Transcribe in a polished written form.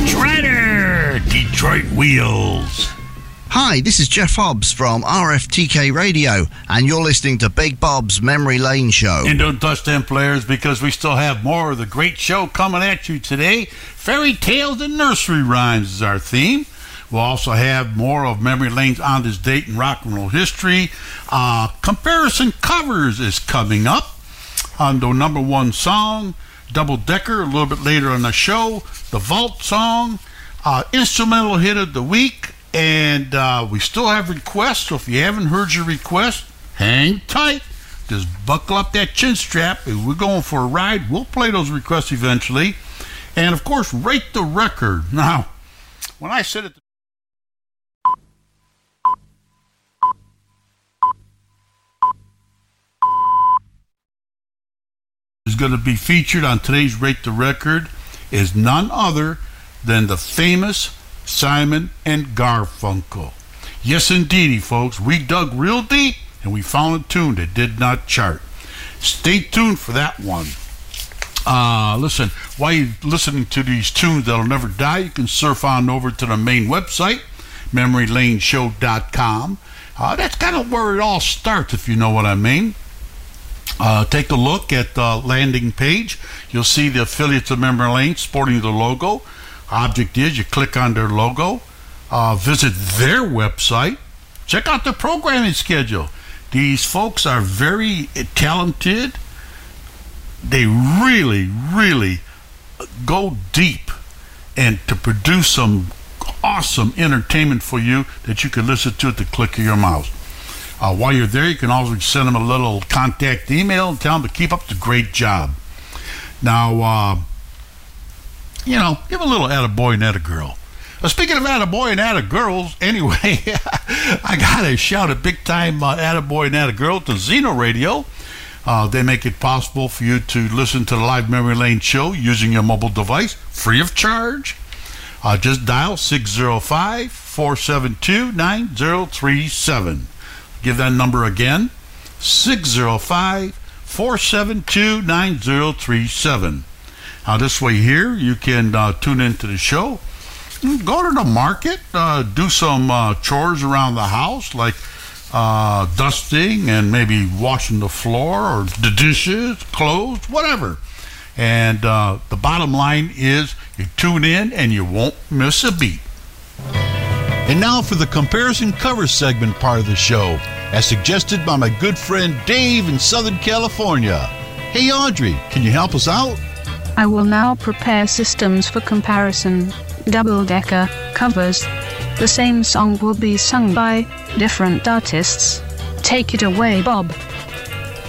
That's right, Detroit Wheels. Hi, this is Jeff Hobbs from RFTK Radio, and you're listening to Big Bob's Memory Lane Show. And don't touch them players, because we still have more of the great show coming at you today. Fairy tales and nursery rhymes is our theme. We'll also have more of Memory Lane's On This Date in Rock and Roll History. Comparison Covers is coming up on the number one song. Double Decker a little bit later on the show. The Vault song. Instrumental Hit of the Week. And we still have requests, so if you haven't heard your request, hang tight. Just buckle up that chin strap. If we're going for a ride, we'll play those requests eventually. And, of course, Rate the Record. Now, when I said it... is going to be featured on today's Rate the Record is none other than the famous Simon and Garfunkel. Yes, indeedy, folks. We dug real deep and we found a tune that did not chart. Stay tuned for that one. Listen, while you're listening to these tunes that'll never die, you can surf on over to the main website, memorylane.show.com. That's kind of where it all starts, if you know what I mean. Take a look at the landing page. You'll see the affiliates of Memory Lane sporting the logo. Object is you click on their logo, visit their website, check out their programming schedule. These folks are very talented. They really, really go deep and to produce some awesome entertainment for you that you can listen to at the click of your mouse. While you're there, you can always send them a little contact email and tell them to keep up the great job. Now, give a little attaboy and attagirl. Speaking of attaboy and attagirls, anyway, I got to shout a big-time attaboy and attagirl to Zeno Radio. They make it possible for you to listen to the live Memory Lane show using your mobile device, free of charge. Just dial 605-472-9037. Give that number again, 605-472-9037. This way here, you can tune into the show, go to the market, do some chores around the house, like dusting and maybe washing the floor or the dishes, clothes, whatever. And the bottom line is you tune in and you won't miss a beat. And now for the comparison cover segment part of the show, as suggested by my good friend Dave in Southern California. Hey Audrey, can you help us out? I will now prepare systems for comparison, double-decker covers. The same song will be sung by different artists. Take it away, Bob.